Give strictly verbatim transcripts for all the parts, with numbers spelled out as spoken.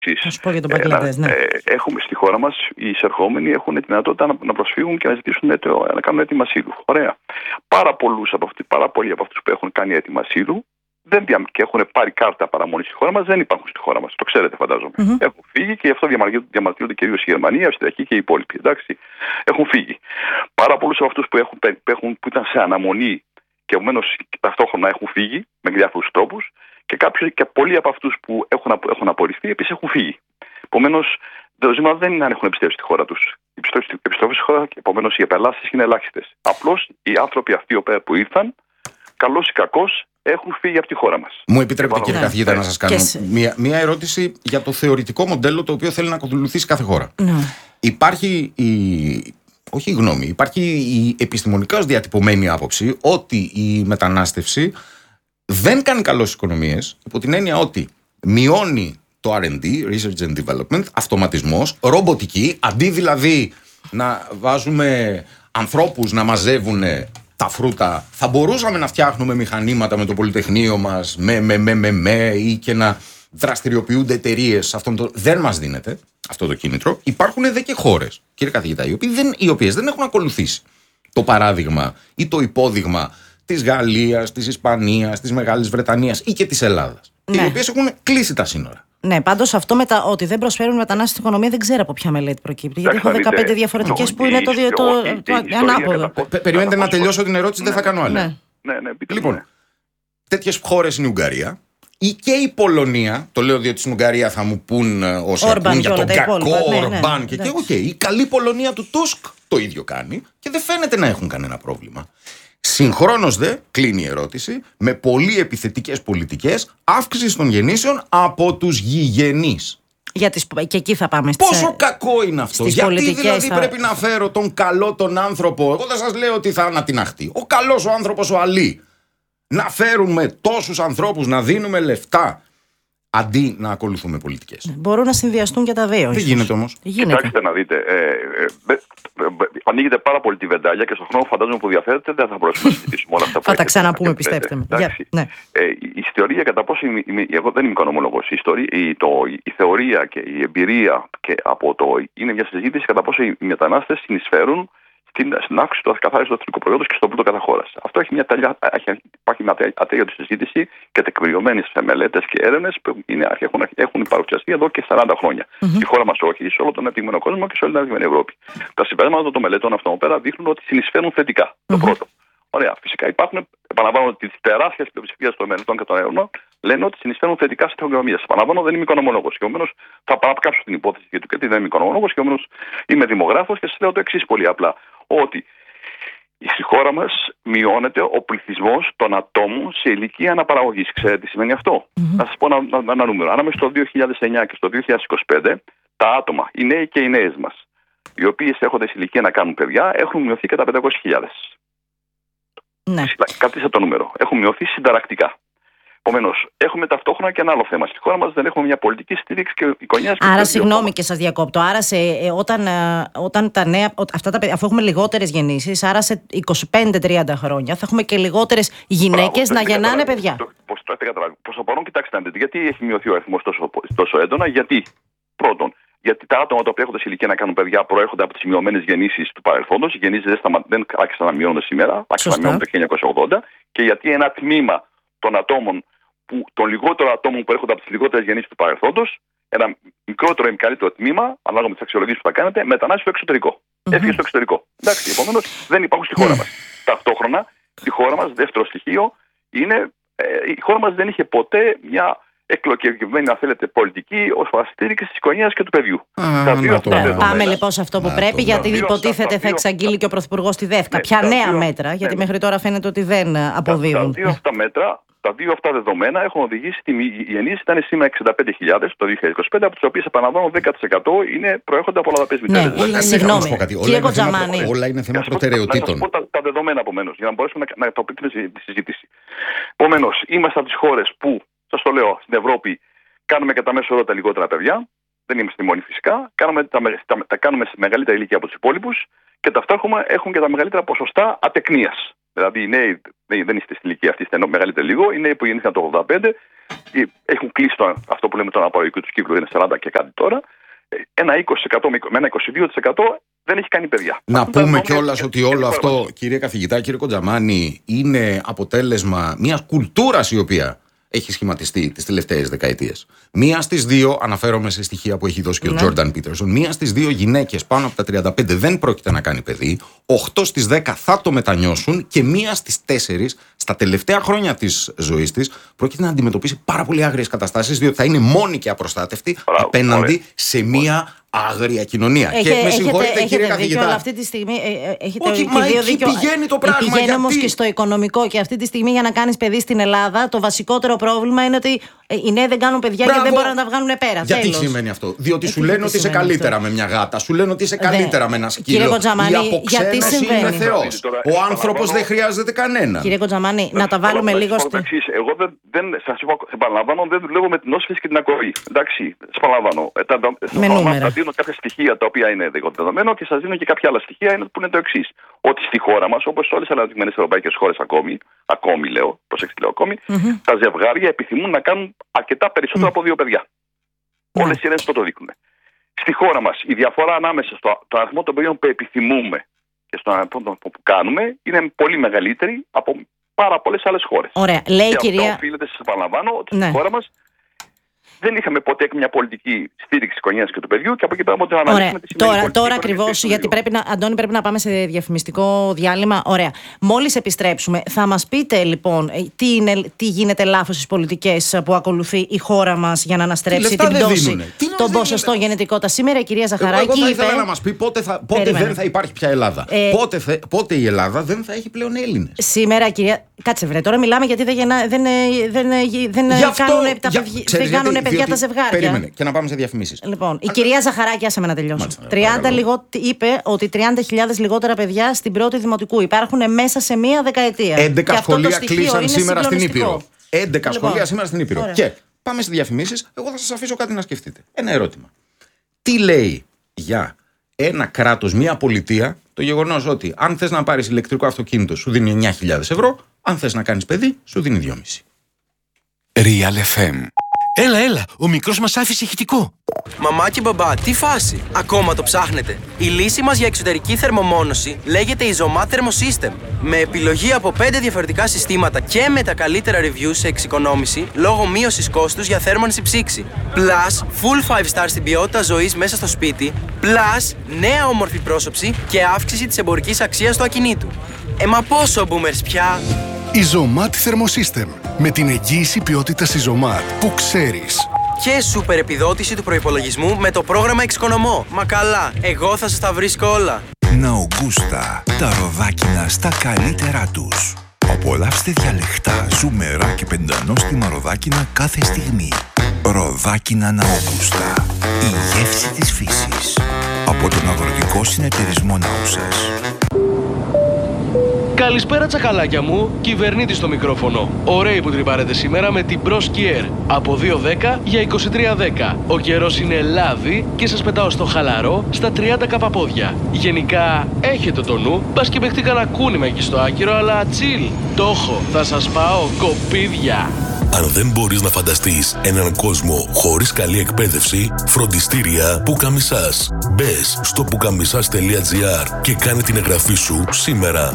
Θα σου πω για τον Μπαγκλαντές, ναι. Ε, έχουμε στη χώρα μας οι εισερχόμενοι έχουν τη δυνατότητα να, να προσφύγουν και να ζητήσουν έτοιμο, να κάνουν έτοιμα ασύλου. Ωραία. Πάρα, πολλούς από αυτοί, πάρα πολλοί από αυτούς που έχουν κάνει έτοιμα ασύλου δεν δια, και έχουν πάρει κάρτα παραμονή στη χώρα μας δεν υπάρχουν στη χώρα μας. Το ξέρετε, φαντάζομαι. Mm-hmm. Έχουν φύγει και γι' αυτό διαμαρτύρονται κυρίως η Γερμανία, η Αυστριακή και οι υπόλοιποι. Εντάξει. Έχουν φύγει. Πάρα πολλούς από αυτούς που, έχουν, που, έχουν, που ήταν σε αναμονή και επομένως ταυτόχρονα έχουν φύγει με διάφορους τρόπους και, κάποιοι, και πολλοί από αυτούς που έχουν, έχουν απορριφθεί επίσης έχουν φύγει. Επομένως, το ζήτημα δεν είναι αν έχουν επιστρέψει στη χώρα τους. Επιστρέφουν στη χώρα και επομένως οι επελάσεις είναι ελάχιστες. Απλώς οι άνθρωποι αυτοί που ήρθαν, καλός ή κακός, έχουν φύγει από τη χώρα μας. Μου επιτρέπετε, κύριε ναι. καθηγητά, να σας κάνω μια, μια ερώτηση για το θεωρητικό μοντέλο το οποίο θέλει να ακολουθήσει κάθε χώρα. Ναι. Υπάρχει η. Όχι η γνώμη, υπάρχει η επιστημονικά ως διατυπωμένη άποψη ότι η μετανάστευση δεν κάνει καλό στις οικονομίες, υπό την έννοια ότι μειώνει το αρ εν ντι, Research and Development, αυτοματισμός, ρομποτική, αντί δηλαδή να βάζουμε ανθρώπους να μαζεύουν τα φρούτα, θα μπορούσαμε να φτιάχνουμε μηχανήματα με το Πολυτεχνείο μας, με, με, με, με, με ή και να δραστηριοποιούνται εταιρείες. Το... Δεν μας δίνεται αυτό το κίνητρο. Υπάρχουν δε και χώρες, κύριε καθηγητά, οι, δεν, οι οποίες δεν έχουν ακολουθήσει το παράδειγμα ή το υπόδειγμα της Γαλλίας, της Ισπανίας, της Μεγάλης Βρετανίας ή και της Ελλάδας. Ναι. Οι οποίες έχουν κλείσει τα σύνορα. Ναι, πάντως αυτό με τα ότι δεν προσφέρουν μετανάστες στην οικονομία δεν ξέρω από ποια μελέτη προκύπτει. Γιατί έχω δεκαπέντε διαφορετικές που είναι το, το, το, το ανάποδο. Περιμένετε να τελειώσω την ερώτηση, δεν θα κάνω άλλη. Ναι, ναι, ναι, λοιπόν, τέτοιες χώρες είναι η Ουγγαρία. Ή και η Πολωνία, το λέω διότι στην Ουγγαρία θα μου πούν όσοι ακούν για τον κακό Ορμπάν και οκ, η καλή Πολωνία του Τούσκ το ίδιο κάνει και δεν φαίνεται να έχουν κανένα πρόβλημα. Συγχρόνως δε, κλείνει η ερώτηση, με πολύ επιθετικές πολιτικές αύξησης των γεννήσεων από τους γηγενείς. Για τις, και εκεί θα πάμε στις, πόσο κακό είναι αυτό. Γιατί δηλαδή θα... πρέπει να φέρω τον καλό τον άνθρωπο. Εγώ δεν σας λέω ότι θα ανατιναχτεί. Ο καλός ο άνθρωπος ο Αλή. Να φέρουμε τόσους ανθρώπους, να δίνουμε λεφτά, αντί να ακολουθούμε πολιτικές. Μπορούν να συνδυαστούν και τα δύο. Δεν γίνεται όμως. Κοιτάξτε να δείτε. Ε, ε, ε, ε, ανοίγετε πάρα πολύ τη βεντάλια και στον χρόνο φαντάζομαι που διαθέτετε δεν θα μπορέσουμε να συζητήσουμε όλα αυτά που θα τα ξαναπούμε, πιστέψτε με. Yeah, ναι. ε, η θεωρία κατά πόσο. Εγώ δεν είμαι οικονομολόγος. Η, η, η θεωρία και η εμπειρία και από το, είναι μια συζήτηση κατά πόσο οι μετανάστες συνεισφέρουν στην, στην αύξηση του καθάριστου εθνικού προϊόντος και στον πλούτο κάθε χώρας. Αυτό έχει μια τελειά, έχει, υπάρχει μια ατέλειωτη συζήτηση και τεκμηριωμένες μελέτες και έρευνες που είναι, έχουν, έχουν παρουσιαστεί εδώ και σαράντα χρόνια. Mm-hmm. Στη χώρα μας όχι, σε όλο τον ανεπτυγμένο κόσμο και σε όλη την ανεπτυγμένη Ευρώπη. Τα συμπεράσματα των μελετών αυτών πέρα δείχνουν ότι συνεισφέρουν θετικά. Mm-hmm. Το πρώτο. Ωραία, φυσικά υπάρχουν, επαναλαμβάνω ότι τη τεράστια πλειοψηφία των μελετών και των έρευνων λένε ότι συνεισφέρουν θετικά στην οικονομία. Επαναλαμβάνω, δεν είμαι οικονομολόγος. Και επομένως θα παρακάψω την υπόθεση γιατί δεν είμαι οικονομολόγος και επομένως είμαι δημογράφος και σας λέω το εξής πολύ απλά. Ότι στη χώρα μας μειώνεται ο πληθυσμός των ατόμων σε ηλικία αναπαραγωγής. Ξέρετε τι σημαίνει αυτό? Mm-hmm. Να σας πω ένα, ένα νούμερο. Ανάμεσα στο δύο χιλιάδες εννιά και στο δύο χιλιάδες είκοσι πέντε, τα άτομα, οι νέοι και οι νέες μας, οι οποίες έχονται σε ηλικία να κάνουν παιδιά, έχουν μειωθεί κατά πεντακόσιες χιλιάδες. Ναι. Κρατήστε το νούμερο. Έχουν μειωθεί συνταρακτικά. Επομένως, έχουμε ταυτόχρονα και ένα άλλο θέμα. Στη χώρα μας δεν έχουμε μια πολιτική στήριξη και οικογένειας. Άρα, συγγνώμη και σας διακόπτω. Άρα, σε, ε, όταν, ε, όταν τα νέα, αυτά τα, αφού έχουμε λιγότερες γεννήσεις, άρα σε είκοσι πέντε τριάντα χρόνια θα έχουμε και λιγότερες γυναίκες να γεννάνε παιδιά. Πώς το έχετε καταλάβει? Προς το παρόν, κοιτάξτε να δείτε. Γιατί έχει μειωθεί ο αριθμός τόσο, τόσο έντονα? Γιατί, πρώτον, γιατί τα άτομα τα οποία έχονται σε ηλικία να κάνουν παιδιά προέρχονται από τις μειωμένες γεννήσεις του παρελθόντος. Οι γεννήσεις δεν, σταμα... δεν άρχισαν να μειώνονται σήμερα, άρχισαν να μειώνονται το χίλια εννιακόσια ογδόντα. Και γιατί ένα τμήμα των ατόμων, που, των λιγότερων ατόμων που έρχονται από τις λιγότερες γεννήσεις του παρελθόντος, ένα μικρότερο ή μεγαλύτερο τμήμα, ανάλογα με τις αξιολογήσεις που θα κάνετε, μετανάστευσε στο εξωτερικό. Mm-hmm. Έφυγε στο εξωτερικό. Εντάξει, επομένως δεν υπάρχουν στη χώρα μας. Ταυτόχρονα, στη χώρα μας, δεύτερο στοιχείο, είναι ε, η χώρα μας δεν είχε ποτέ μια εκλογικευμένη, αν θέλετε, πολιτική ως στήριξη της οικογένειας και του παιδιού. Πάμε λοιπόν σε αυτό που πρέπει, γιατί υποτίθεται θα εξαγγείλει και ο Πρωθυπουργός στη ΔΕΦΚΑ. Ποια νέα μέτρα, γιατί μέχρι τώρα φαίνεται ότι δεν αποδίδουν. Τα δύο αυτά μέτρα. Τα δύο αυτά δεδομένα έχουν οδηγήσει στη γεννήση ήταν σήμερα εξήντα πέντε χιλιάδες το δύο χιλιάδες είκοσι πέντε, από τις οποίες επαναλαμβάνω δέκα τοις εκατό είναι, προέρχονται από λαδαπές μητέρες. Ναι, ναι, συγγνώμη. Όλα είναι θέμα προτεραιοτήτων. Να σας πω τα, τα δεδομένα επομένως, για να μπορέσουμε να, να τοποποιήσουμε τη συζήτηση. Επομένως, είμαστε από τις χώρες που, σας το λέω, στην Ευρώπη κάνουμε κατά μέσο όρο τα λιγότερα παιδιά. Δεν είμαστε μόνοι φυσικά. Κάνουμε, τα, τα, τα κάνουμε σε μεγαλύτερη ηλικία από τους υπόλοιπους και ταυτόχρονα έχουν και τα μεγαλύτερα ποσοστά ατεκνίας. Δηλαδή οι νέοι δεν είστε στην ηλικία αυτή, είστε μεγαλύτεροι λίγο. Οι νέοι που γεννήθηκαν το ογδόντα πέντε έχουν κλείσει το, αυτό που λέμε τον αναπαραγωγικό του κύκλο, είναι σαράντα και κάτι τώρα. Ένα είκοσι τοις εκατό με ένα είκοσι δύο τοις εκατό δεν έχει κάνει παιδιά. Να αυτό πούμε κιόλας ότι όλο αυτό, κύριε καθηγητά, κύριε Κοντζαμάνη, είναι αποτέλεσμα μιας κουλτούρας η οποία έχει σχηματιστεί τις τελευταίες δεκαετίες. Μία στις δύο, αναφέρομαι σε στοιχεία που έχει δώσει και ο Τζόρνταν Πίτερσον, μία στις δύο γυναίκες πάνω από τα τριάντα πέντε δεν πρόκειται να κάνει παιδί, οκτώ στις δέκα θα το μετανιώσουν και μία στις τέσσερις στα τελευταία χρόνια της ζωής της πρόκειται να αντιμετωπίσει πάρα πολύ άγριες καταστάσεις, διότι θα είναι μόνη και απροστάτευτη Μπράβο, απέναντι ωραία. σε μία άγρια κοινωνία. Έχε, και με συγχωρείτε, έχετε, κύριε έχετε καθηγητά. Δίκιο, αυτή τη στιγμή ε, έχετε Όχι, και μα δύο εκεί δίκιο. πηγαίνει το πράγμα. Πηγαίνει γιατί... όμως και στο οικονομικό. Και αυτή τη στιγμή για να κάνεις παιδί στην Ελλάδα, το βασικότερο πρόβλημα είναι ότι ε, οι νέοι δεν κάνουν παιδιά Μπράβο. και δεν μπορούν να τα βγάλουν πέρα. Γιατί τέλος. σημαίνει αυτό? Διότι σου λένε ότι είσαι αυτό? καλύτερα με μια γάτα, σου λένε ότι είσαι καλύτερα με ένα σκύλο. Κύριε Κοντζαμάνη, η αποξένωση είναι Θεός. Ο άνθρωπος δεν χρειάζεται κανένα. Κύριε Κοντζαμάνη, να τα βάλουμε λίγο στο. Εγώ δεν σα επαναλαμβάνω, δεν δουλεύω με την όσφηση και την ακοή. Εντάξει, σα επαναλαμβάνω. Θα δίνω κάποια στοιχεία τα οποία είναι δεδομένο και σα δίνω και κάποια άλλα στοιχεία που είναι το εξής. Ότι στη χώρα μας, όπως σε όλες τις αναπτυγμένες ευρωπαϊκές χώρες ακόμη, ακόμη λέω, προσέξτε λέω ακόμη, mm-hmm. τα ζευγάρια επιθυμούν να κάνουν αρκετά περισσότερο mm. από δύο παιδιά. Mm. Όλες οι έρευνες το δείχνουν. Στη χώρα μας η διαφορά ανάμεσα στο το αριθμό των παιδιών που επιθυμούμε και στον αριθμό που κάνουμε είναι πολύ μεγαλύτερη από πάρα πολλές άλλες χώρες. Ωραία. Λέει και κυρία. Αυτό οφείλεται, σας επαναλαμβάνω, ότι ναι. στη χώρα μας δεν είχαμε ποτέ μια πολιτική στήριξη της οικογένειας και του παιδιού και από εκεί πέρα να αναλύσουμε τη σημερινή Τώρα, τώρα ακριβώς, γιατί πρέπει να, Αντώνη, πρέπει να πάμε σε διαφημιστικό διάλειμμα. Ωραία. Μόλις επιστρέψουμε, θα μας πείτε λοιπόν τι, είναι, τι γίνεται λάθος στις πολιτικές που ακολουθεί η χώρα μας για να αναστρέψει την πτώση των ποσοστών γενετικότητας. Σήμερα η κυρία Ζαχαράκη. Εγώ θα είπε... ήθελα να μας πει πότε, θα, πότε δεν θα υπάρχει πια Ελλάδα. Ε... Πότε, θα, πότε η Ελλάδα δεν θα έχει πλέον Έλληνες. Σήμερα, κυρία. Κάτσε βρε, τώρα μιλάμε γιατί δεν, γεννά, δεν, δεν, δεν κάνουν τα παιδιά. παιδιά τα ζευγάρια. Περίμενε και να πάμε σε διαφημίσεις. Λοιπόν, η κυρία Ζαχαράκη, άσε με να τελειώσω. Μάλιστα, τριάντα λιγό, είπε ότι τριάντα χιλιάδες λιγότερα παιδιά στην πρώτη δημοτικού υπάρχουν μέσα σε μία δεκαετία. έντεκα σχολεία κλείσαν σήμερα στην Ήπειρο. έντεκα λοιπόν, σχολεία σήμερα στην Ήπειρο. Ωραία. Και πάμε σε διαφημίσεις. Εγώ θα σας αφήσω κάτι να σκεφτείτε. Ένα ερώτημα. Τι λέει για ένα κράτος, μία πολιτεία, το γεγονός ότι αν θες να πάρεις ηλεκτρικό αυτοκίνητο σου δίνει εννιά χιλιάδες ευρώ, αν θες να κάνεις παιδί σου δίνει δυόμισι. Real εφ εμ. Έλα, έλα, ο μικρός μας άφησε ηχητικό. Μαμά και μπαμπά, τι φάση, ακόμα το ψάχνετε? Η λύση μας για εξωτερική θερμομόνωση λέγεται Isomat Thermosystem. Με επιλογή από πέντε διαφορετικά συστήματα και με τα καλύτερα reviews σε εξοικονόμηση λόγω μείωσης κόστους για θέρμανση ψήξη. Plus, full five star στην ποιότητα ζωής μέσα στο σπίτι. Plus, νέα όμορφη πρόσωψη και αύξηση της εμπορικής αξίας του ακινήτου. Ε, μα πόσο boomers πια! Isomat Thermosystem. Με την εγγύηση ποιότητας Isomat που ξέρεις. Και σούπερ επιδότηση του προϋπολογισμού με το πρόγραμμα Εξοικονομώ. Μα καλά, εγώ θα σας τα βρίσκω όλα. Ναουγκούστα, τα ροδάκινα στα καλύτερά τους. Απολαύστε διαλεκτά, ζουμερά και πεντανόστιμα ροδάκινα κάθε στιγμή. Ροδάκινα Ναουγκούστα. Η γεύση της φύσης. Από τον Αγροτικό Συνεταιρισμό Νάουσας. Καλησπέρα τσακαλάκια μου, κυβερνήτη στο μικρόφωνο. Ωραίοι που τρυπάρετε σήμερα με την Pro Skier. Από δύο δέκα για είκοσι τρία δέκα. Ο καιρός είναι λάδι και σας πετάω στο χαλαρό στα τριάντα καπαπόδια. Γενικά έχετε το νου, πας και παιχτεί κανένα κούνημα εκεί στο άκυρο, αλλά τσιλ. Το έχω, θα σας πάω κοπίδια. Αν δεν μπορείς να φανταστείς έναν κόσμο χωρίς καλή εκπαίδευση, φροντιστήρια Πουκαμισάς. Μπες στο πουκαμισάς τελεία τζι άρ και κάνε την εγγραφή σου σήμερα.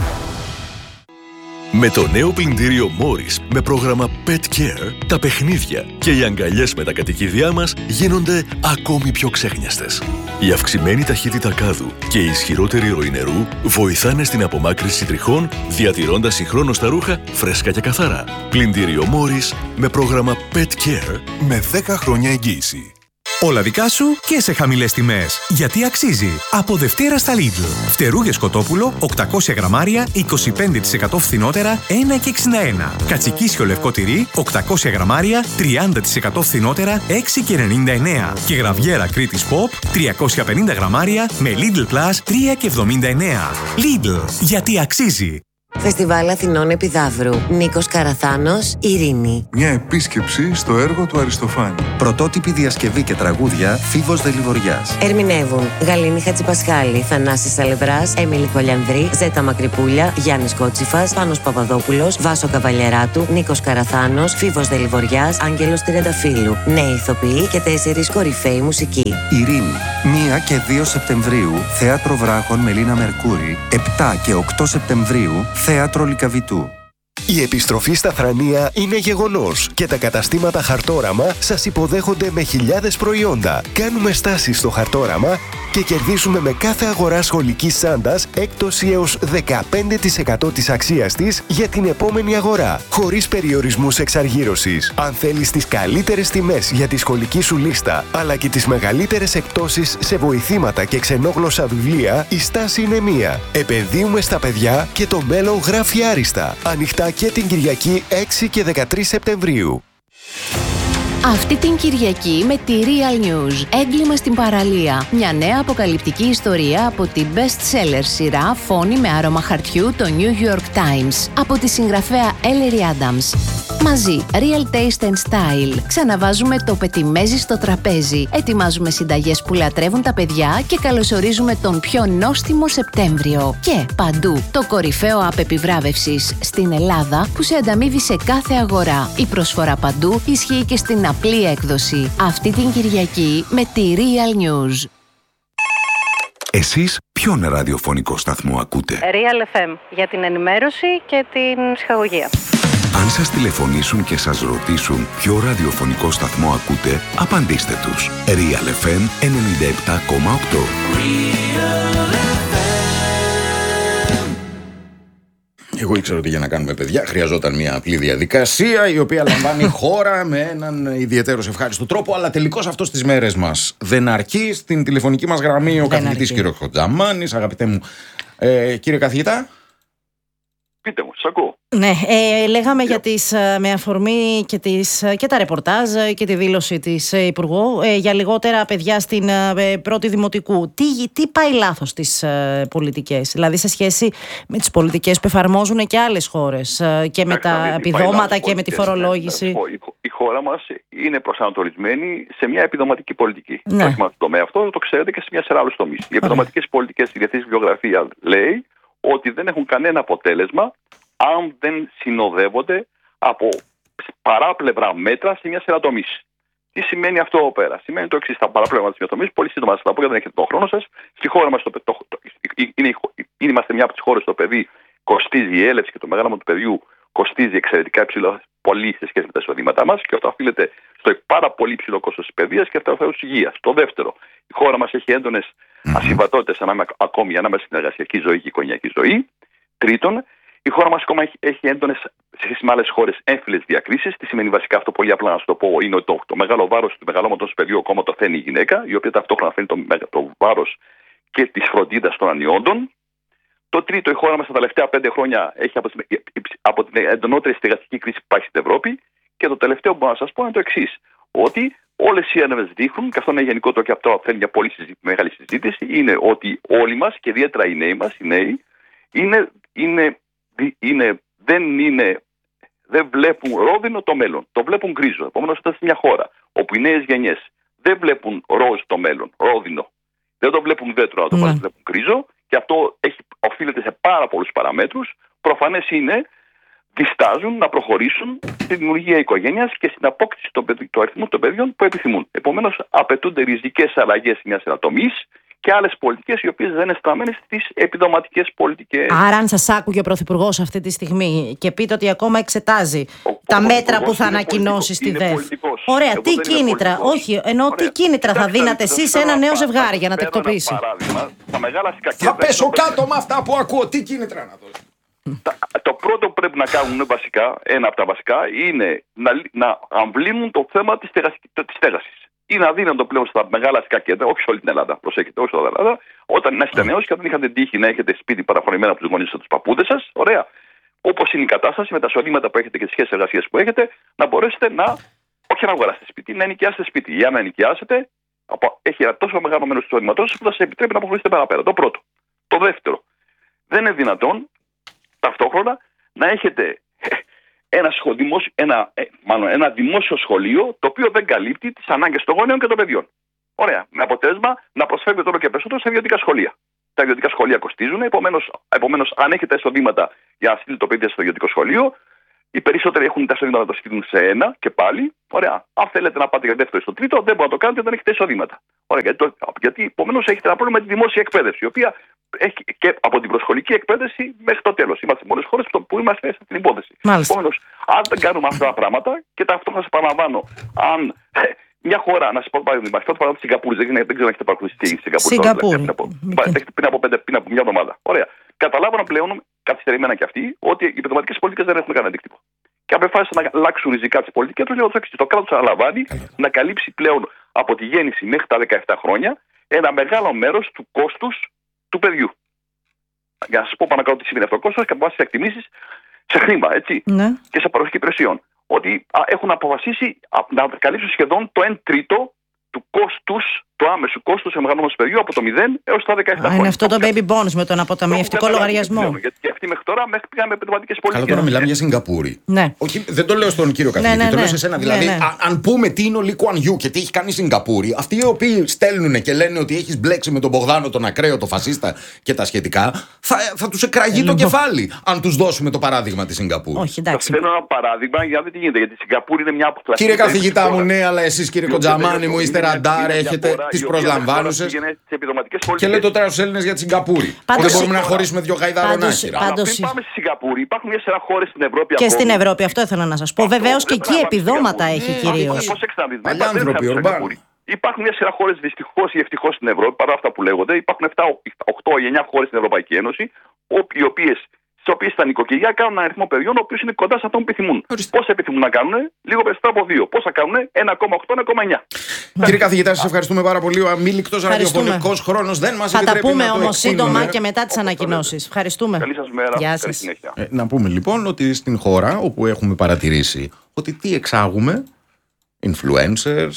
Με το νέο πλυντήριο Morris με πρόγραμμα Pet Care, τα παιχνίδια και οι αγκαλιές με τα κατοικίδια μας γίνονται ακόμη πιο ξέχνιαστες. Η αυξημένη ταχύτητα κάδου και η ισχυρότερη ροή νερού βοηθάνε στην απομάκρυνση τριχών, διατηρώντας συγχρόνως τα ρούχα φρέσκα και καθαρά. Πλυντήριο Morris με πρόγραμμα Pet Care με δέκα χρόνια εγγύηση. Όλα δικά σου και σε χαμηλές τιμές. Γιατί αξίζει. Από Δευτέρα στα Lidl. Φτερούγες κοτόπουλο οκτακόσια γραμμάρια, είκοσι πέντε τοις εκατό φθηνότερα, ένα και εξήντα ένα. Κατσικίσιο λευκό τυρί, οκτακόσια γραμμάρια, τριάντα τοις εκατό φθηνότερα, έξι και ενενήντα εννέα. Και γραβιέρα Κρήτης Pop, τριακόσια πενήντα γραμμάρια, με Lidl Plus, τρία και εβδομήντα εννέα. Lidl. Γιατί αξίζει. Φεστιβάλ Αθηνών Επιδαύρου. Νίκος Καραθάνος, Ειρήνη. Μια επίσκεψη στο έργο του Αριστοφάνη. Πρωτότυπη διασκευή και τραγούδια Φίβος Δελιβοριάς. Ερμηνεύουν Γαλήνη Χατζηπασχάλη, Θανάσης Σαλευράς, Έμιλη Κολιανδρή, Ζέτα Μακρυπούλια, Γιάννης Κότσιφας, Πάνος Παπαδόπουλος, Βάσο Καβαλιεράτου, Νίκος Καραθάνος, Φίβος Δελιβοριάς, Άγγελος Τριανταφύλου. Νέοι ηθοποιοί και τέσσερις κορυφαίοι μουσικοί. Ειρήνη. πρώτη και δύο Σεπτεμβρίου, Θέατρο Βράχων Μελίνα Μερκούρη. επτά και οκτώ Σεπτεμβρίου, Θέατρο Λυκαβητού. Η επιστροφή στα Θρανία είναι γεγονός και τα καταστήματα Χαρτόραμα σας υποδέχονται με χιλιάδες προϊόντα. Κάνουμε στάσεις στο Χαρτόραμα και κερδίζουμε με κάθε αγορά σχολικής τσάντας έκπτωση έως δεκαπέντε τοις εκατό της αξίας της για την επόμενη αγορά, χωρίς περιορισμούς εξαργύρωσης. Αν θέλεις τις καλύτερες τιμές για τη σχολική σου λίστα, αλλά και τις μεγαλύτερες εκπτώσεις σε βοηθήματα και ξενόγλωσσα βιβλία, η στάση είναι μία. Επενδύουμε στα παιδιά και το μέλλον γράφει άριστα. Ανοιχτά και την Κυριακή έξι και δεκατρείς Σεπτεμβρίου. Αυτή την Κυριακή με τη Real News. Έγκλημα στην παραλία. Μια νέα αποκαλυπτική ιστορία από την best-seller σειρά Φόνη με άρωμα χαρτιού, το New York Times. Από τη συγγραφέα Ellery Adams. Μαζί, Real Taste and Style. Ξαναβάζουμε το πετιμέζι στο τραπέζι. Ετοιμάζουμε συνταγές που λατρεύουν τα παιδιά και καλωσορίζουμε τον πιο νόστιμο Σεπτέμβριο. Και παντού, το κορυφαίο app επιβράβευσης στην Ελλάδα που σε ανταμείβει σε κάθε αγορά. Η προσφορά παντού ισχύει και στην απλή έκδοση. Αυτή την Κυριακή με τη Real News. Εσείς ποιον ραδιοφωνικό σταθμό ακούτε? Real εφ εμ για την ενημέρωση και την ψυχαγωγία. Αν σας τηλεφωνήσουν και σας ρωτήσουν ποιο ραδιοφωνικό σταθμό ακούτε, απαντήστε τους. Real εφ εμ ενενήντα επτά κόμμα οκτώ. Εγώ ήξερα ότι για να κάνουμε παιδιά χρειαζόταν μια απλή διαδικασία, η οποία λαμβάνει χώρα με έναν ιδιαίτερος ευχάριστο τρόπο, αλλά τελικώς αυτό στις μέρες μας δεν αρκεί. Στην τηλεφωνική μας γραμμή ο καθηγητής κ. Χοτζαμάνης. Αγαπητέ μου ε, κύριε καθηγητά. Πείτε μου, σας ακούω. Ναι, ε, λέγαμε για τις, με αφορμή και, τις, και τα ρεπορτάζ και τη δήλωση της Υπουργού ε, για λιγότερα παιδιά στην ε, πρώτη δημοτικού. Τι, τι πάει λάθος στις ε, πολιτικές, δηλαδή σε σχέση με τις πολιτικές που εφαρμόζουν και άλλες χώρες ε, και με τα επιδόματα και με τη φορολόγηση? Ναι, η, η χώρα μας είναι προσανατολισμένη σε μια επιδοματική πολιτική. Ναι. Όχι μόνο στο τομέα αυτό, το ξέρετε, και σε μια σειρά άλλους τομείς. Οι επιδοματικές πολιτικές, η διεθνής βιβλιογραφία λέει ότι δεν έχουν κανένα αποτέλεσμα αν δεν συνοδεύονται από παράπλευρα μέτρα σε μια σειρά τομείς. Τι σημαίνει αυτό εδώ πέρα? Σημαίνει το εξής: τα παράπλευρα της τομείς, πολύ σύντομα θα τα πω γιατί δεν έχετε τον χρόνο σας. Στη χώρα μας, το, το, το, είναι, είναι, είμαστε μια από τις χώρες στο παιδί κοστίζει η έλευση και το μεγάλωμα του παιδιού κοστίζει εξαιρετικά υψηλό, πολύ σε σχέση με τα εισοδήματά μας, και αυτό οφείλεται στο πάρα πολύ υψηλό κόστος της παιδείας και αυτό της υγείας. Το δεύτερο, η χώρα μας έχει έντονες mm-hmm. ασυμβατότητες ακόμη ανάμεσα στην εργασιακή ζωή και η οικογενειακή ζωή. Τρίτον, η χώρα μας ακόμα έχει, έχει έντονες, σε σχέση με άλλες χώρες, έμφυλες διακρίσεις. Τι σημαίνει βασικά αυτό? Πολύ απλά να σου το πω: είναι ότι το, το μεγάλο βάρος του μεγαλώματος του παιδιού ακόμα το φαίνει η γυναίκα, η οποία ταυτόχρονα φαίνει το, το βάρος και της φροντίδας των ανιόντων. Το τρίτο, η χώρα μας τα τελευταία πέντε χρόνια έχει από, από την εντονότερη στεγαστική κρίση που υπάρχει στην Ευρώπη. Και το τελευταίο που μπορώ να σας πω είναι το εξής: ότι όλες οι έρευνες δείχνουν, και αυτό είναι γενικότερο και αυτό θέλει μια πολύ συζήτηση, μεγάλη συζήτηση, είναι ότι όλοι μας και ιδιαίτερα οι νέοι μας, οι νέοι, είναι, είναι, είναι, δεν, είναι, δεν βλέπουν ρόδινο το μέλλον, το βλέπουν γκρίζο. Επομένως, είμαστε σε μια χώρα όπου οι νέες γενιές δεν βλέπουν ροζ το μέλλον, ρόδινο, δεν το βλέπουν δέντρο, αλλά το mm. βλέπουν γκρίζο, και αυτό έχει, οφείλεται σε πάρα πολλούς παραμέτρους. Προφανές είναι, διστάζουν να προχωρήσουν στη δημιουργία οικογένειας και στην απόκτηση του αριθμού των παιδιών που επιθυμούν. Επομένως, απαιτούνται ριζικές αλλαγές σε μια σειρά τομείς και άλλες πολιτικές οι οποίες δεν είναι στραμμένες στις επιδοματικές πολιτικές. Άρα, αν σας άκουγε ο Πρωθυπουργός αυτή τη στιγμή και πείτε ότι ακόμα εξετάζει ο, τα ο μέτρα που θα ανακοινώσει στη ΔΕΦ. Ωραία, εγώ τι κίνητρα, όχι, ενώ τι κίνητρα θα δίνατε εσείς σε ένα νέο ζευγάρι για να τεκτοποιήσει? Θα πέσω κάτω με αυτά που ακούω, τι κίνητρα να δώσει? Το πρώτο που πρέπει να κάνουν βασικά, ένα από τα βασικά, είναι να, να αμβλύνουν το θέμα της στέγασης. Ή να δίνουν το πλέον στα μεγάλα αστικά κέντρα, όχι σε όλη την Ελλάδα. Προσέχετε, όχι σε όλη την Ελλάδα. Όταν είστε νέος και δεν είχατε τύχει να έχετε σπίτι παραχωρημένο από τους γονείς σας, τους παππούδες σας, ωραία. Όπως είναι η κατάσταση, με τα εισοδήματα που έχετε και τις σχέσεις εργασίας που έχετε, να μπορέσετε να, όχι να αγοράσετε σπίτι, να ενοικιάσετε σπίτι. Για να ενοικιάσετε, έχει ένα τόσο μεγάλο μέρος του εισοδήματός σας που θα σας επιτρέπει να προχωρήσετε παραπέρα. Το πρώτο. Το δεύτερο, δεν είναι δυνατόν ταυτόχρονα να έχετε ένα, δημόσιο, ένα, μάλλον, ένα δημόσιο σχολείο το οποίο δεν καλύπτει τις ανάγκες των γονέων και των παιδιών. Ωραία. Με αποτέλεσμα να προσφέρει τώρα και περισσότερο σε ιδιωτικά σχολεία. Τα ιδιωτικά σχολεία κοστίζουν, επομένως, επομένως αν έχετε εισοδήματα για να στείλει το παιδί στο ιδιωτικό σχολείο, οι περισσότεροι έχουν τα εισοδήματα να το στείλουν σε ένα και πάλι. Ωραία. Αν θέλετε να πάτε για δεύτερο ή στο τρίτο, δεν μπορείτε να το κάνετε, δεν έχετε εισοδήματα. Ωραία. Γιατί, το, γιατί επομένως έχετε ένα πρόβλημα με τη δημόσια εκπαίδευση, η οποία έχει και από την προσχολική εκπαίδευση μέχρι το τέλος. Είμαστε σε πολλές χώρες που είμαστε σε την υπόθεση. Επομένως, αν δεν κάνουμε αυτά τα πράγματα και ταυτόχρονα σας επαναλαμβάνω, αν μια χώρα, να σα πω παράδειγμα, αυτό το παράδειγμα τη Σιγκαπούρη, δεν, δεν ξέρω αν έχετε παρακολουθήσει τι Σιγκαπούρη. Σιγκαπούρη. Πριν, από, πριν, από πέντε, πριν από μια εβδομάδα. Ωραία. Καταλάβανα πλέον, καθυστερημένα κι αυτοί, ότι οι επιδοματικές πολιτικές δεν έχουν κανένα αντίκτυπο. Και αποφάσισαν να αλλάξουν ριζικά τις πολιτικές τους, λέγοντας ότι το κράτος αναλαμβάνει να καλύψει πλέον από τη γέννηση μέχρι τα δεκαεπτά χρόνια ένα μεγάλο μέρος του κόστους του παιδιού. Για να σας πω πάνω κάτω τι σημαίνει αυτό το κόστος, κατά βάση εκτιμήσεις σε χρήμα, έτσι, ναι. Και σε παροχή υπηρεσιών. Ότι α, έχουν αποφασίσει α, να καλύψουν σχεδόν το ένα τρίτο του κόστους, του άμεσου κόστους εμβολιασμού του παιδιού από το μηδέν έως τα δεκαεπτά χρόνια. Είναι αυτό το baby bonus με τον αποταμιευτικό λογαριασμό. Πλέον, γιατί και αυτοί μέχρι τώρα μέχρι πήγαμε με επιδοματικές πολιτικές. Καλά, τώρα μιλάμε για Σιγκαπούρη. Ναι. Όχι, δεν το λέω στον κύριο καθηγητή, ναι, ναι, το λέω ναι. σε εσένα. Ναι, δηλαδή, ναι. αν, αν πούμε τι είναι ο Λι Κουάν Ιου και τι έχει κάνει η Σιγκαπούρη, αυτοί οι οποίοι στέλνουν και λένε ότι έχει μπλέξει με τον Μπογδάνο, τον ακραίο, τον φασίστα και τα σχετικά, θα, θα του εκραγεί το κεφάλι αν του δώσουμε το παράδειγμα τη Σιγκαπούρη. Όχι, εντάξει. Θα θέλω ένα παράδειγμα για να δείτε τι γίνεται. Γιατί η Σιγκαπούρη είναι μια αποκλαστική. Κύριε καθηγητά μου, ναι, αλλά εσεί κύριε Κοντζαμάνη μου είστε ραντάρ, έχετε τι προσλαμβάνουσες. Και λέτε τώρα στους Έλληνες για τη Σιγκαπούρη. Δεν μπορούμε να χωρίσουμε δύο γαϊδαρονάχυρα. Αλλά πριν πάμε στη Σιγκαπούρη, υπάρχουν μια σειρά χώρες στην Ευρώπη. Και στην Ευρώπη, αυτό ήθελα να σας πω. Βεβαίως και εκεί επιδόματα έχει κυρίως. Παλιάνθρωποι, ουρμπάνοι. Υπάρχουν μια σειρά χώρες δυστυχώς ή ευτυχώς στην Ευρώπη, παρά αυτά που λέγονται. Υπάρχουν επτά, οκτώ ή εννιά χώρες στην Ευρωπαϊκή Ένωση, οι οποίες. Στις οποίες τα νοικοκυριά κάνουν ένα αριθμό παιδιών, ο οποίος είναι κοντά σε αυτό που επιθυμούν. Πόσα επιθυμούν να κάνουν, λίγο περισσότερο από δύο. Πόσα κάνουν, ένα κόμμα οκτώ με ένα κόμμα εννιά. Κύριε καθηγητά, σας ευχαριστούμε πάρα πολύ. Ο αμήλικτος ραδιοφωνικός χρόνος δεν μας επιτρέπει. Θα τα πούμε να όμως σύντομα και μετά τις ανακοινώσεις. Ευχαριστούμε. Καλή σας μέρα. Γεια Καλή σας. συνέχεια. Ε, να πούμε λοιπόν ότι στην χώρα όπου έχουμε παρατηρήσει ότι τι εξάγουμε. Influencers,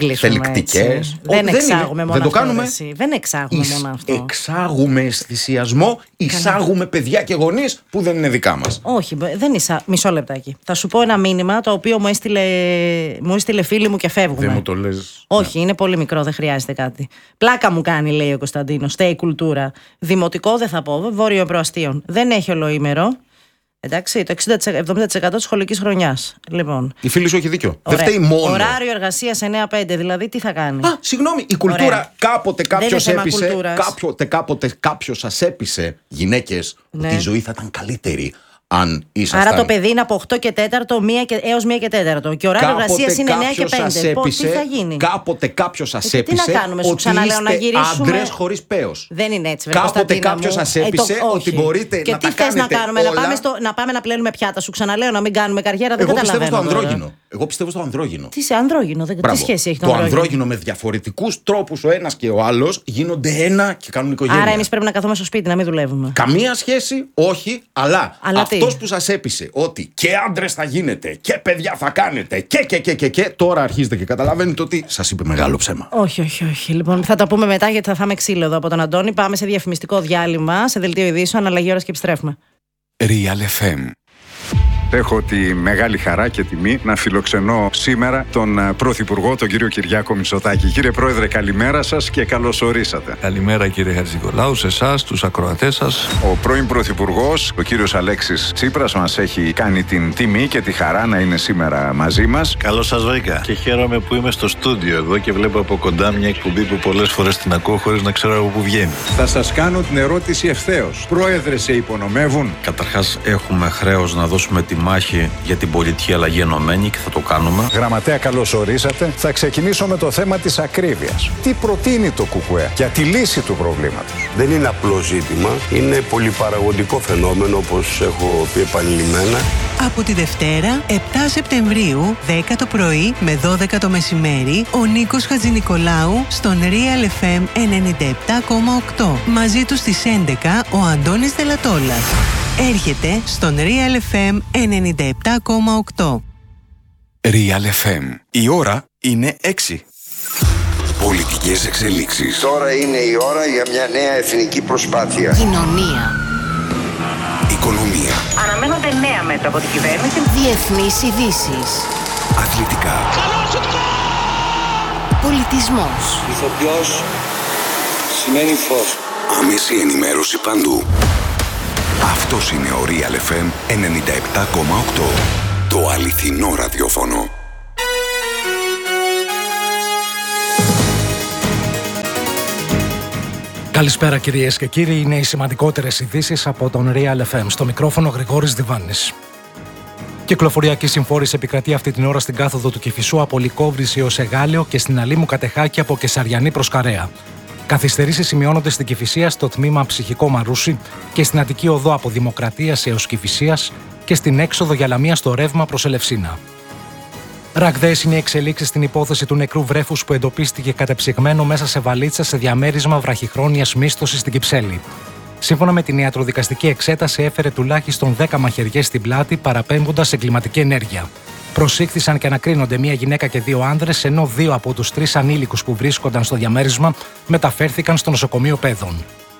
θελκτικές. Δεν εξάγουμε μόνο δεν το αυτό. κάνουμε. Εσύ. Δεν εξάγουμε Εις, μόνο αυτό. Εξάγουμε αισθησιασμό, εισάγουμε παιδιά και γονείς που δεν είναι δικά μας. Όχι, δεν εισά... μισό λεπτάκι. Θα σου πω ένα μήνυμα το οποίο μου έστειλε, μου έστειλε φίλη μου και φεύγουμε. Δεν μου το λες. Όχι, ναι. Είναι πολύ μικρό, δεν χρειάζεται κάτι. Πλάκα μου κάνει, λέει ο Κωνσταντίνος. Στέει κουλτούρα. Δημοτικό δεν θα πω, βόρειο προαστίων. Δεν έχει ολοήμερο. Εντάξει, το εξήντα με εβδομήντα τοις εκατό της σχολικής χρονιάς. Λοιπόν. Η φίλη σου έχει δίκιο. Ωραία. Δεν φταίει μόνο. Ωράριο εργασίας εννιά πέντε, δηλαδή τι θα κάνει. Α, συγγνώμη, η κουλτούρα. Ωραία. Κάποτε κάποιος έπεισε. Κάποτε, κάποτε κάποιος σας έπεισε, γυναίκες, ναι. Ότι η ζωή θα ήταν καλύτερη. Αν ήσασταν... Άρα το παιδί είναι από οκτώ και τέταρτο έως μία και τέταρτο. Και ωράριο εργασίας είναι εννιά και πέντε. Πώς, τι θα γίνει. Κάποτε κάποιος σας έπεισε. Τι να κάνουμε, σου ξαναλέω να γυρίσουμε. Άντρες χωρίς πέος. Δεν είναι έτσι, βέβαια. Κάποτε κάποιος σας έπεισε ε, το, ότι μπορείτε και να τι τα κάνετε. Και τι θες να κάνουμε, όλα... να, πάμε στο, να πάμε να πλένουμε πιάτα. Σου ξαναλέω να μην κάνουμε καριέρα. Δεν Εγώ καταλαβαίνω. Πιστεύω στο ανδρόγυνο. Εγώ πιστεύω στο ανδρόγυνο. Τι σε ανδρόγυνο, δεν τι σχέση έχει το ανδρόγυνο. Το ανδρόγυνο με διαφορετικούς τρόπους ο ένας και ο άλλος γίνονται ένα και κάνουν οικογένεια. Άρα εμείς πρέπει να καθόμαστε στο σπίτι να μην δουλεύουμε. Καμία σχέση, όχι, αλλά αυτός που σας έπεισε ότι και άντρες θα γίνετε και παιδιά θα κάνετε και και και και, και τώρα αρχίζετε και καταλαβαίνετε ότι σας είπε μεγάλο ψέμα. Όχι, όχι, όχι. Λοιπόν, θα τα πούμε μετά γιατί θα φάμε ξύλο εδώ από τον Αντώνη. Πάμε σε διαφημιστικό διάλειμμα, σε δελτίο ειδήσεων, αλλαγή ώρας και επιστρέφουμε. Real εφ εμ. Έχω τη μεγάλη χαρά και τιμή να φιλοξενώ σήμερα τον Πρωθυπουργό, τον κύριο Κυριάκο Μητσοτάκη. Κύριε Πρόεδρε, καλημέρα σας και καλώς ορίσατε. Καλημέρα κύριε Χατζηνικολάου, σε εσάς, τους ακροατές σας. Ο πρώην Πρωθυπουργός, ο κύριος Αλέξης Τσίπρας, μας έχει κάνει την τιμή και τη χαρά να είναι σήμερα μαζί μας. Καλώς σας βρήκα και χαίρομαι που είμαι στο στούντιο εδώ και βλέπω από κοντά μια εκπομπή που πολλές φορές την ακούω χωρίς να ξέρω από πού βγαίνει. Θα σας κάνω την ερώτηση ευθέως. Πρόεδρε, σε υπονομεύουν? Καταρχάς, έχουμε χρέος να δώσουμε τη μάχη για την πολιτική αλλαγή ενωμένη και θα το κάνουμε. Γραμματέα, καλώς ορίσατε. Θα ξεκινήσω με το θέμα της ακρίβειας. Τι προτείνει το ΚΚΕ για τη λύση του προβλήματος? Δεν είναι απλό ζήτημα. Είναι πολυπαραγωγικό φαινόμενο, όπως έχω πει επανειλημμένα. Από τη Δευτέρα, επτά Σεπτεμβρίου, δέκα το πρωί με δώδεκα το μεσημέρι, ο Νίκος Χατζηνικολάου στον Real εφ εμ ενενήντα επτά κόμμα οκτώ. Μαζί του στις έντεκα ο Αντώνης Δελατόλας. Έρχεται στον Real εφ εμ ενενήντα επτά κόμμα οκτώ. Real εφ εμ. Η ώρα είναι έξι. Πολιτικές εξελίξεις. Τώρα είναι η ώρα για μια νέα εθνική προσπάθεια. Κοινωνία. Οικονομία. Αναμένονται νέα μέτρα από την κυβέρνηση. Διεθνείς ειδήσεις. Αθλητικά. Πολιτισμός. Ηθοποιός σημαίνει φως. Άμεση ενημέρωση παντού. Αυτός είναι ο Real εφ εμ ενενήντα επτά κόμμα οκτώ. Το αληθινό ραδιόφωνο. Καλησπέρα κυρίες και κύριοι, είναι οι σημαντικότερες ειδήσεις από τον Real εφ εμ. Στο μικρόφωνο Γρηγόρης Διβάνης. Κυκλοφοριακή συμφόρηση επικρατεί αυτή την ώρα στην κάθοδο του Κηφισού από Λυκόβρηση έως Εγάλεο και στην Αλήμου Κατεχάκη από Κεσαριανή προς Καρέα. Καθυστερήσεις σημειώνονται στην Κηφισία στο τμήμα Ψυχικό Μαρούσι και στην Αττική Οδό από Δημοκρατίας έως Κηφισίας και στην έξοδο για Λαμία στο ρεύμα προς Ελευσίνα. Ραγδαίες είναι οι εξελίξεις στην υπόθεση του νεκρού βρέφους που εντοπίστηκε κατεψυγμένο μέσα σε βαλίτσα σε διαμέρισμα βραχυχρόνιας μίσθωσης στην Κυψέλη. Σύμφωνα με την ιατροδικαστική εξέταση, έφερε τουλάχιστον δέκα μαχαιριές στην πλάτη, παραπέμποντας εγκληματική ενέργεια. Προσήχθησαν και ανακρίνονται μία γυναίκα και δύο άνδρες, ενώ δύο από τους τρεις ανήλικους που βρίσκονταν στο διαμέρισμα μεταφέρθηκαν στο νοσοκομείο Πέδων.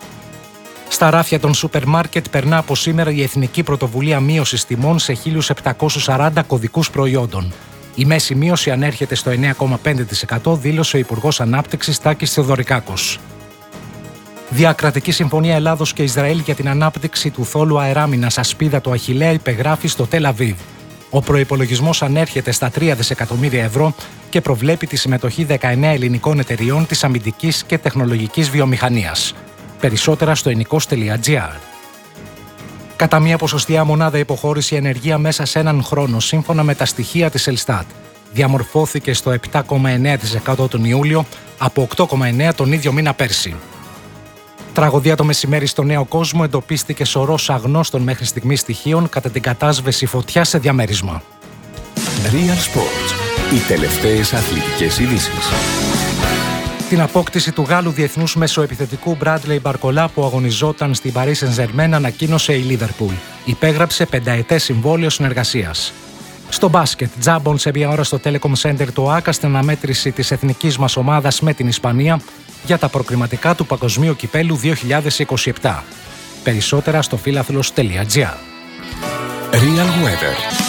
Στα ράφια των σούπερ μάρκετ περνά από σήμερα η Εθνική Πρωτοβουλία Μείωσης Τιμών σε χίλιους επτακόσιους σαράντα κωδικούς προϊόντων. Η μέση μείωση ανέρχεται στο εννέα κόμμα πέντε τοις εκατό, δήλωσε ο Υπουργός Ανάπτυξης Τάκης Θεοδωρικάκος. Διακρατική Συμφωνία Ελλάδος και Ισραήλ για την ανάπτυξη του θόλου αεράμινας Ασπίδα του Αχιλλέα υπεγράφει στο Τελ Αβίβ. Ο προϋπολογισμός ανέρχεται στα τρία δισεκατομμύρια ευρώ και προβλέπει τη συμμετοχή δεκαεννέα ελληνικών εταιριών της αμυντικής και τεχνολογικής βιομηχανίας. Περισσότερα στο ενοικός τελεία τζι άρ. Κατά μία ποσοστιαία μονάδα υποχώρηση ενεργεία μέσα σε έναν χρόνο, σύμφωνα με τα στοιχεία της Ελστάτ, διαμορφώθηκε στο επτά κόμμα εννέα τοις εκατό τον Ιούλιο από οκτώ κόμμα εννέα τοις εκατό τον ίδιο μήνα πέρσι. Τραγωδία το μεσημέρι στο Νέο Κόσμο, εντοπίστηκε σωρός αγνώστων μέχρι στιγμής στοιχείων κατά την κατάσβεση φωτιάς σε διαμέρισμα. Real Sports. Οι τελευταίες αθλητικές ειδήσεις. Την απόκτηση του Γάλλου διεθνούς μεσοεπιθετικού Μπράντλεϊ Μπαρκολά που αγωνιζόταν στην Παρί Σεν-Ζερμέν ανακοίνωσε η Λίβερπουλ. Υπέγραψε πενταετές συμβόλαιο συνεργασίας. Στο μπάσκετ, τζάμπον σε μια ώρα στο Telecom Center του ΆΚΑ στην αναμέτρηση της εθνικής μας ομάδας με την Ισπανία για τα προκριματικά του Παγκοσμίου Κυπέλου δύο χιλιάδες είκοσι επτά. Περισσότερα στο φίλαθλος τελεία τζι άρ. Real Weather.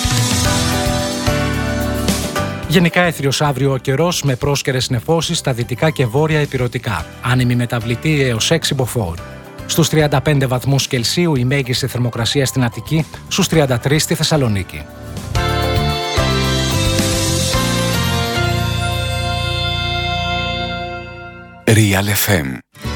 Γενικά έθριος αύριο ο καιρός με πρόσκαιρες νεφώσεις στα δυτικά και βόρεια ηπειρωτικά. Άνεμη μεταβλητή έως έξι μποφόρ. Στους τριάντα πέντε βαθμούς Κελσίου η μέγιστη θερμοκρασία στην Αττική, στους τριάντα τρεις στη Θεσσαλονίκη. Real εφ εμ.